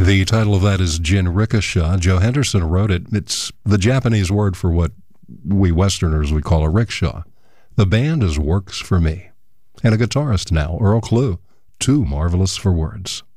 The title of that is Jinrikisha. Joe Henderson wrote it. It's the Japanese word for what we Westerners would call a rickshaw. The band is Works for Me. And a guitarist now, Earl Klugh. Too marvelous for words.